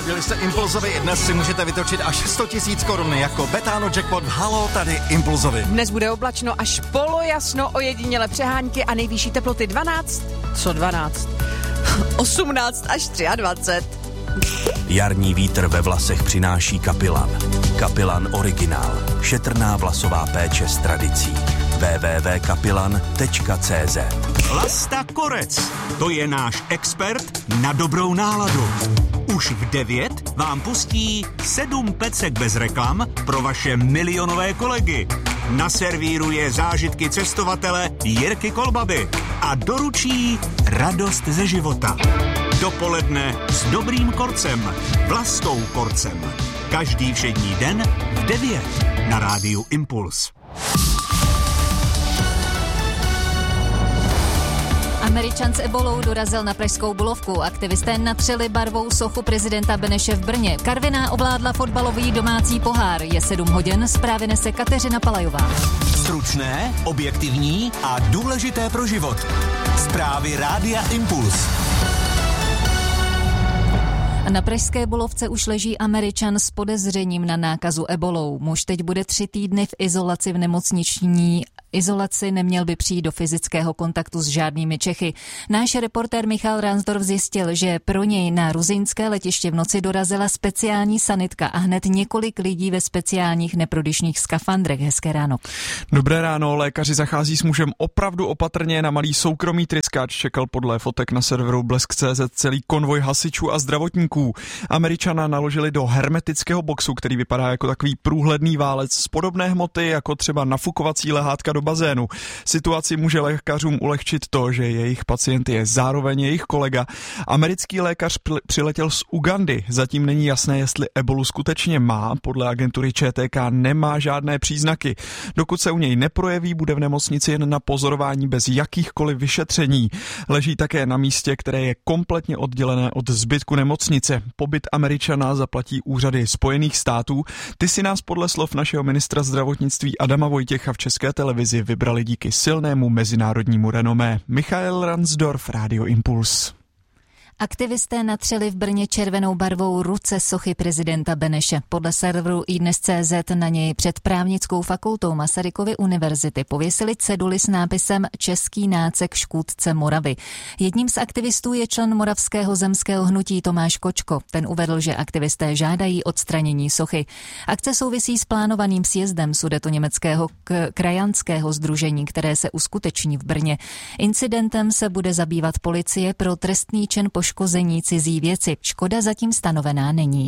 Narodili se Impulzovi, dnes si můžete vytočit až 100 000 korun jako Betano Jackpot. Halo, tady Impulzovi. Dnes bude oblačno až polojasno, ojediněle přehánky a nejvyšší teploty 12. Co 12? 18 až 23. Jarní vítr ve vlasech přináší Kapilan. Kapilan Originál. Šetrná vlasová péče s tradicí. www.kapilan.cz. Vlasta Korec, to je náš expert na dobrou náladu. Už v 9 vám pustí 7 pecek bez reklam pro vaše milionové kolegy. Naservíruje zážitky cestovatele Jirky Kolbaby a doručí radost ze života. Dopoledne s dobrým korcem, Vlastou Korcem. Každý všední den v 9 na rádiu Impuls. Američan s ebolou dorazil na pražskou Bulovku. Aktivisté natřeli barvou sochu prezidenta Beneše v Brně. Karviná ovládla fotbalový domácí pohár. Je 7 hodin, zprávy nese Kateřina Palajová. Stručné, objektivní a důležité pro život. Zprávy rádia Impuls. Na pražské Bulovce už leží Američan s podezřením na nákazu ebolou. Muž teď bude 3 týdny v izolaci v nemocniční izolaci, neměl by přijít do fyzického kontaktu s žádnými Čechy. Náš reportér Michal Ransdorf zjistil, že pro něj na ruzyňské letiště v noci dorazila speciální sanitka a hned několik lidí ve speciálních neprodyšných skafandrech. Hezké ráno. Dobré ráno, lékaři zachází s mužem opravdu opatrně, na malý soukromý tryskáč čekal podle fotek na serveru Blesk.cz celý konvoj hasičů a zdravotníků. Američana naložili do hermetického boxu, který vypadá jako takový průhledný válec z podobné hmoty, jako třeba nafukovací lehátka do bazénu. Situaci může lékařům ulehčit to, že jejich pacient je zároveň jejich kolega. Americký lékař přiletěl z Ugandy. Zatím není jasné, jestli ebolu skutečně má. Podle agentury ČTK nemá žádné příznaky. Dokud se u něj neprojeví, bude v nemocnici jen na pozorování bez jakýchkoliv vyšetření. Leží také na místě, které je kompletně oddělené od zbytku nemocnice. Pobyt Američana zaplatí úřady Spojených států. Ty si nás podle slov našeho ministra zdravotnictví Adama Vojtěcha v České televizi vybrali díky silnému mezinárodnímu renomé. Michael Ransdorf, Radio Impuls. Aktivisté natřeli v Brně červenou barvou ruce sochy prezidenta Beneše. Podle serveru iDnes.cz na něj před právnickou fakultou Masarykovy univerzity pověsili ceduli s nápisem Český nácek škůdce Moravy. Jedním z aktivistů je člen moravského zemského hnutí Tomáš Kočko. Ten uvedl, že aktivisté žádají odstranění sochy. Akce souvisí s plánovaným sjezdem sudetoněmeckého krajanského sdružení, které se uskuteční v Brně. Incidentem se bude zabývat policie pro trestný čin poškození cizí věci. Škoda zatím stanovená není.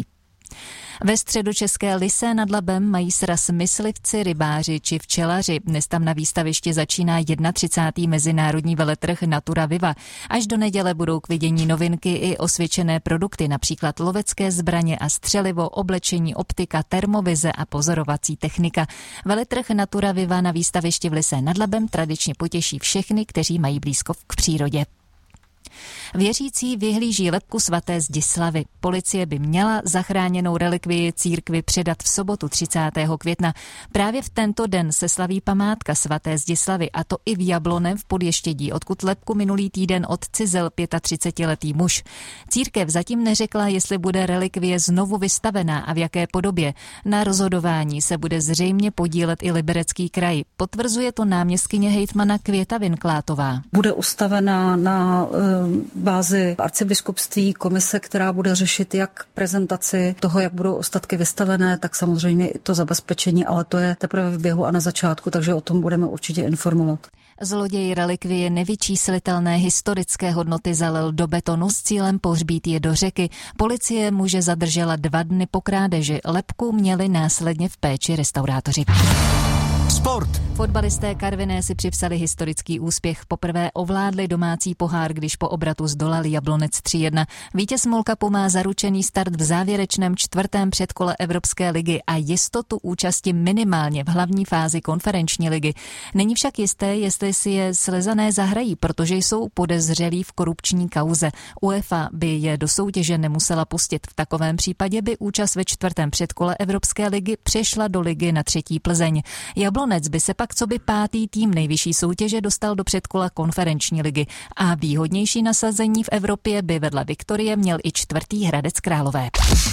Ve středočeské Lysé nad Labem mají sraz myslivci, rybáři či včelaři. Dnes tam na výstavišti začíná 31. mezinárodní veletrh Natura Viva. Až do neděle budou k vidění novinky i osvědčené produkty, například lovecké zbraně a střelivo, oblečení, optika, termovize a pozorovací technika. Veletrh Natura Viva na výstavišti v Lysé nad Labem tradičně potěší všechny, kteří mají blízko k přírodě. Věřící vyhlíží lebku svaté Zdislavy. Policie by měla zachráněnou relikvii církvi předat v sobotu 30. května. Právě v tento den se slaví památka svaté Zdislavy, a to i v Jabloném v Podještědí, odkud lebku minulý týden odcizel 35letý muž. Církev zatím neřekla, jestli bude relikvie znovu vystavená a v jaké podobě. Na rozhodování se bude zřejmě podílet i Liberecký kraj. Potvrzuje to náměstkyně hejtmana Květa Vinklátová. Bude ustavená na bázi arcibiskupství komise, která bude řešit jak prezentaci toho, jak budou ostatky vystavené, tak samozřejmě i to zabezpečení, ale to je teprve v běhu a na začátku, takže o tom budeme určitě informovat. Zloděj relikvie nevyčíslitelné historické hodnoty zalil do betonu s cílem pohřbít je do řeky. Policie muže zadržela 2 dny po krádeži. Lebku měli následně v péči restaurátoři. Sport. Fotbalisté Karviné si připsali historický úspěch. Poprvé ovládli domácí pohár, když po obratu zdolali Jablonec 3-1. Vítěz Molkapu má zaručený start v závěrečném 4. předkole Evropské ligy a jistotu účasti minimálně v hlavní fázi konferenční ligy. Není však jisté, jestli si je Slezané zahrají, protože jsou podezřelí v korupční kauze. UEFA by je do soutěže nemusela pustit. V takovém případě by účast ve 4. předkole Evropské ligy přešla do ligy na 3. Plzeň. Jablonec by se pak pak coby 5. tým nejvyšší soutěže dostal do předkola Konferenční ligy a výhodnější nasazení v Evropě by vedle Viktorie měl i 4. Hradec Králové.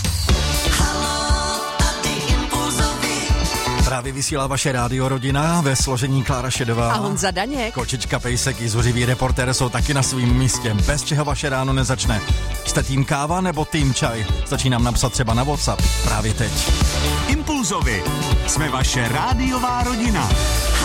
Právě vysílá vaše rádio Rodina ve složení Klára Šedová a Honza Daněk. Kočička Pejsek i zuřivý reportér jsou taky na svým místě, bez čeho vaše ráno nezačne. Jste tým káva nebo tým čaj? Stačí nám napsat třeba na WhatsApp právě teď. Impulzovi. Jsme vaše rádiová rodina.